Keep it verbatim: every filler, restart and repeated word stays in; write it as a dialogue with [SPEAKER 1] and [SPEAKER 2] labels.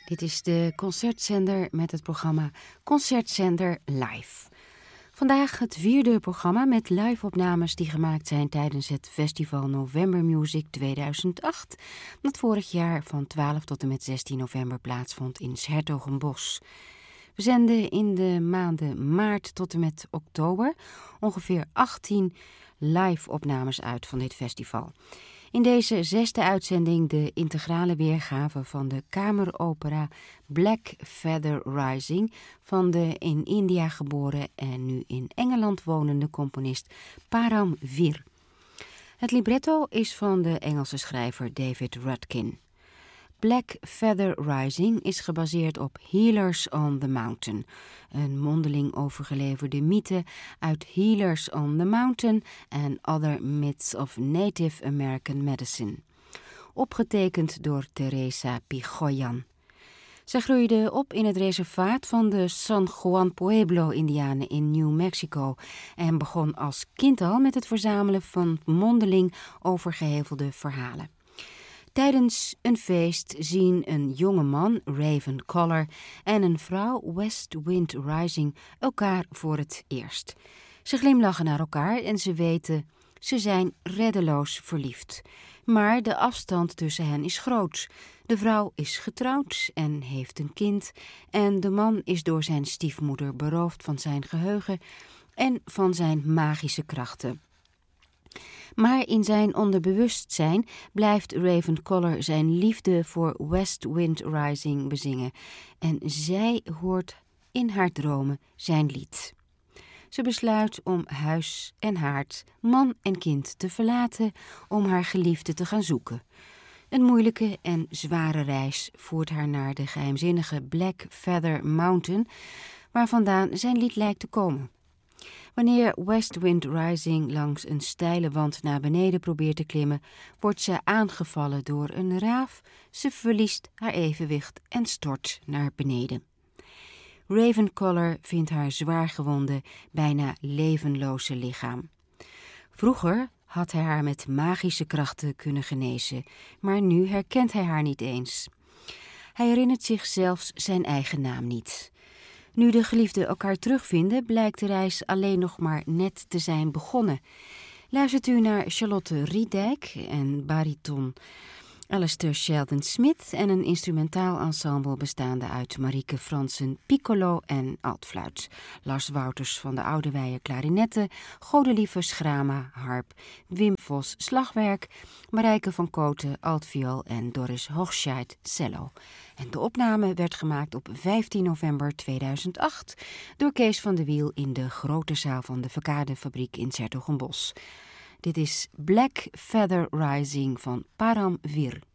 [SPEAKER 1] Dit is de concertzender met het programma Concertzender Live. Vandaag het vierde programma met live-opnames die gemaakt zijn tijdens het festival November Music tweeduizend acht, dat vorig jaar van twaalf tot en met zestien november plaatsvond in 's Hertogenbosch. We zenden in de maanden maart tot en met oktober ongeveer achttien live-opnames uit van dit festival. In deze zesde uitzending de integrale weergave van de kameropera Black Feather Rising van de in India geboren en nu in Engeland wonende componist Param Vir. Het libretto is van de Engelse schrijver David Rudkin. Black Feather Rising is gebaseerd op Healers on the Mountain, een mondeling overgeleverde mythe uit Healers on the Mountain and Other Myths of Native American Medicine, opgetekend door Teresa Pichoyan. Zij groeide op in het reservaat van de San Juan Pueblo-Indianen in New Mexico en begon als kind al met het verzamelen van mondeling overgehevelde verhalen. Tijdens een feest zien een jonge man, Raven Collar, en een vrouw, West Wind Rising, elkaar voor het eerst. Ze glimlachen naar elkaar en ze weten, ze zijn reddeloos verliefd. Maar de afstand tussen hen is groot. De vrouw is getrouwd en heeft een kind en de man is door zijn stiefmoeder beroofd van zijn geheugen en van zijn magische krachten. Maar in zijn onderbewustzijn blijft Raven Collar zijn liefde voor West Wind Rising bezingen en zij hoort in haar dromen zijn lied. Ze besluit om huis en haard, man en kind te verlaten om haar geliefde te gaan zoeken. Een moeilijke en zware reis voert haar naar de geheimzinnige Black Feather Mountain, waar vandaan zijn lied lijkt te komen. Wanneer West Wind Rising langs een steile wand naar beneden probeert te klimmen, wordt ze aangevallen door een raaf, ze verliest haar evenwicht en stort naar beneden. Raven Collar vindt haar zwaargewonde, bijna levenloze lichaam. Vroeger had hij haar met magische krachten kunnen genezen, maar nu herkent hij haar niet eens. Hij herinnert zich zelfs zijn eigen naam niet. Nu de geliefden elkaar terugvinden, blijkt de reis alleen nog maar net te zijn begonnen. Luistert u naar Charlotte Riedijk en bariton Alistair Sheldon Smith en een instrumentaal ensemble bestaande uit Marieke Fransen piccolo en altfluit, Lars Wouters van de Oudewijer klarinetten, Godelieve Schrama harp, Wim Vos slagwerk, Marijke van Kooten altviool en Doris Hochscheid cello. En de opname werd gemaakt op vijftien november tweeduizend acht door Kees van de Wiel in de grote zaal van de Verkadefabriek in 's Hertogenbosch. Dit is Black Feather Rising van Param Vir.